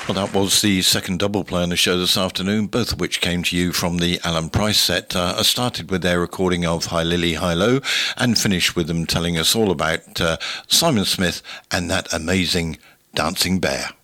Well, that was the second double play on the show this afternoon, both of which came to you from the Alan Price set. I started with their recording of Hi Lily, Hi Low, and finished with them telling us all about Simon Smith and that amazing Dancing Bear.